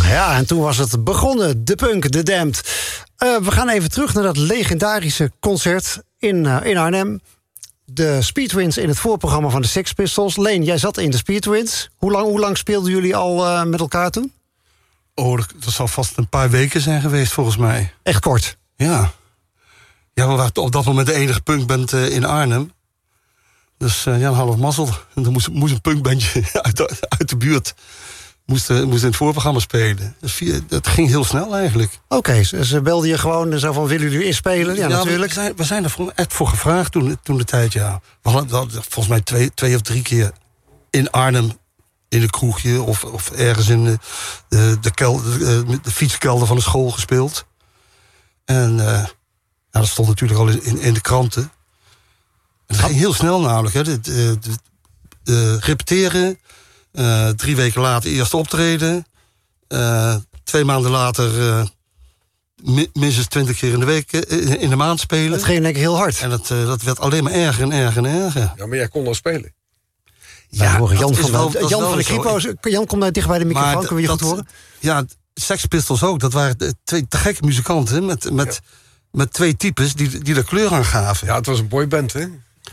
Ja, en toen was het begonnen. De Punk, de Damned. We gaan even terug naar dat legendarische concert in Arnhem. De Speedwins in het voorprogramma van de Sex Pistols. Leen, jij zat in de Speedwins. Hoe lang speelden jullie al met elkaar toen? Oh, dat zal vast een paar weken zijn geweest, volgens mij. Echt kort? Ja. Ja, we waren op dat moment de enige punkband in Arnhem. Dus een half mazzel. En dan moest een punkbandje uit de buurt moest in het voorprogramma spelen. Dus dat ging heel snel eigenlijk. Oké, ze belden je gewoon zo van, willen jullie inspelen? Ja, natuurlijk. We zijn er echt voor gevraagd toen de tijd, ja. We hadden volgens mij 2 of 3 keer in Arnhem in een kroegje of ergens in de fietskelder van de school gespeeld. En dat stond natuurlijk al in de kranten. En dat ging heel snel namelijk. Hè. Repeteren, 3 weken later eerst optreden. 2 maanden later minstens 20 keer in de week in de maand spelen. Dat ging denk ik heel hard. En dat werd alleen maar erger en erger en erger. Ja, maar jij kon al spelen. Ja, Jan van de Kripo, Jan, kom nou dicht bij de microfoon, kunnen we je goed horen? Ja, Sex Pistols ook. Dat waren 2 te gekke muzikanten met 2 types die er kleur aan gaven. Ja, het was een boyband, hè?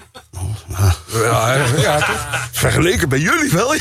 Ja, toch? Vergeleken bij jullie wel.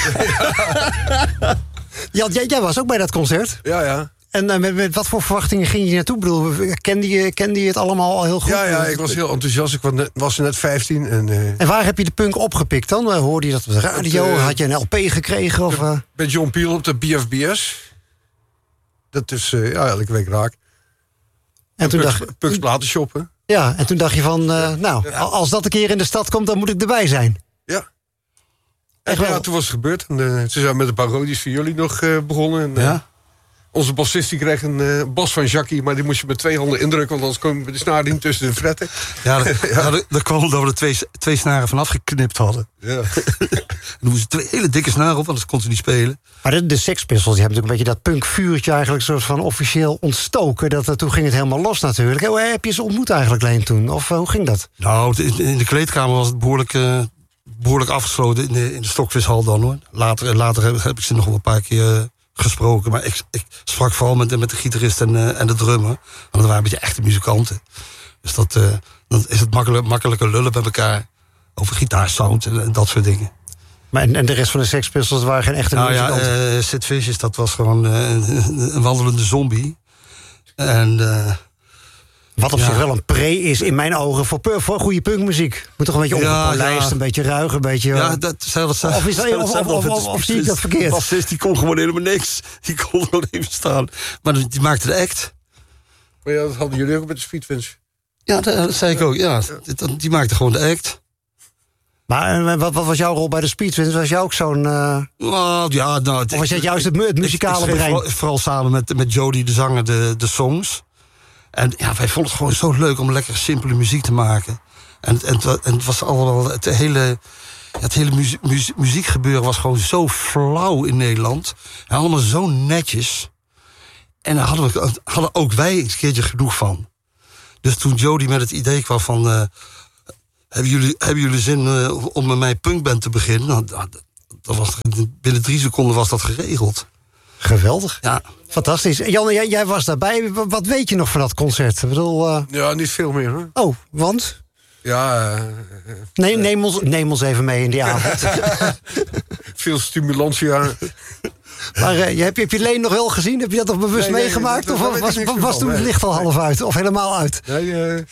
Jan, jij was ook bij dat concert. Ja. En met wat voor verwachtingen ging je naartoe? Ik bedoel, kende je het allemaal al heel goed? Ja, ik was heel enthousiast. Ik was net 15. En waar heb je de punk opgepikt dan? Hoorde je dat op de radio? Had je een LP gekregen? Of, Bij John Peel op de BFBS. Dat is elke week raak. En toen Punks platen shoppen. Ja, en toen dacht je van, als dat een keer in de stad komt, dan moet ik erbij zijn. Ja. En toen was het gebeurd. En, ze zijn met een parodies van jullie nog begonnen. En, onze bassist die kreeg een bas van Jackie, maar die moest je met 2 handen indrukken, want anders kwam de snaar niet tussen de fretten. Dat kwam omdat we er 2 snaren vanaf geknipt hadden. Ja. Dan moesten 2 hele dikke snaren op, anders kon ze niet spelen. Maar de Sex Pistols, die hebben natuurlijk een beetje dat punkvuurtje eigenlijk soort van officieel ontstoken. Toen ging het helemaal los natuurlijk. Hoe heb je ze ontmoet eigenlijk, Leen, toen? Of hoe ging dat? Nou, in de kleedkamer was het behoorlijk afgesloten in de Stokvishal dan, hoor. Later heb ik ze nog wel een paar keer gesproken, maar ik sprak vooral met de gitarist en de drummer. Want dat waren een beetje echte muzikanten. Dus dan is het makkelijker lullen bij elkaar over gitaarsound en dat soort dingen. Maar en de rest van de Sex Pistols waren geen echte muzikanten? Ja, Sid Vicious, dat was gewoon een wandelende zombie. En wat op zich wel een pre is in mijn ogen voor goede punkmuziek. Moet toch een beetje ongepolijst, een beetje ruig, een beetje. Ja, dat zei dat. Of zie ik dat verkeerd? De bassist die kon gewoon helemaal niks. Die kon gewoon even staan. Maar die maakte de act. Maar ja, dat hadden jullie ook met de Speedwins. Ja, dat zei ik ook. Ja, die maakte gewoon de act. Maar wat was jouw rol bij de Speedwins? Was jij ook zo'n... of was jij juist het muzikale brein? Vooral samen met Jody, de zanger, de songs. En ja, wij vonden het gewoon zo leuk om lekker simpele muziek te maken. En het was allemaal het hele muziekgebeuren was gewoon zo flauw in Nederland. En allemaal zo netjes. En daar hadden ook wij een keertje genoeg van. Dus toen Jody met het idee kwam van... Hebben jullie zin om met mij punkband te beginnen? Nou, dat was, binnen 3 seconden was dat geregeld. Geweldig. Ja. Fantastisch. Jan, jij was daarbij. Wat weet je nog van dat concert? Ik bedoel, Ja, niet veel meer, hoor. Oh, want? Ja... Neem ons even mee in die avond. Veel stimulantia. Maar heb je Leen nog wel gezien? Heb je dat nog bewust meegemaakt? Of was toen het licht al half uit? Of helemaal uit? Nee,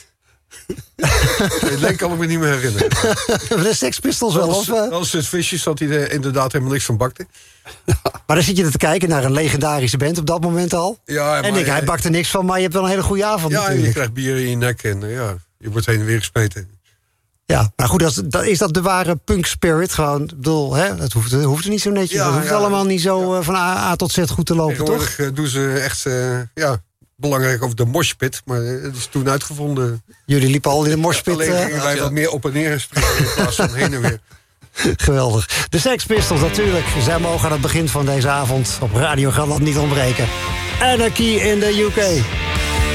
Leen kan ik me niet meer herinneren. De Sex Pistols wel? Als het visje zat hij er inderdaad helemaal niks van bakte. Maar dan zit je er te kijken naar een legendarische band op dat moment al. Ja, en hij bakte niks van, maar je hebt wel een hele goede avond natuurlijk. Ja, je krijgt bier in je nek en je wordt heen en weer gesmeten. Ja, maar goed, is dat de ware punk spirit? Gewoon, ik bedoel, het hoeft er niet zo netjes. Het hoeft allemaal niet zo van A tot Z goed te lopen, toch? Tegenwoordig doen ze echt belangrijk over de moshpit, maar het is toen uitgevonden. Jullie liepen al in de moshpit. Alleen gingen wij wat meer op en neer springen in plaats van heen en weer. Geweldig. De Sex Pistols natuurlijk. Zij mogen aan het begin van deze avond op Radio Gelderland niet ontbreken. Anarchy in the UK.